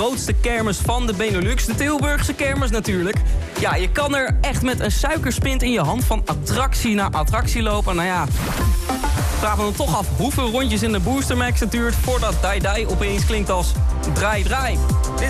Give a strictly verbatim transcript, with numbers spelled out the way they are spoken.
grootste kermis van de Benelux. De Tilburgse kermis natuurlijk. Ja, je kan er echt met een suikerspint in je hand van attractie naar attractie lopen. Nou ja, vragen we dan toch af hoeveel rondjes in de Booster Max het duurt voordat Dai Dai opeens klinkt als draai draai. Dit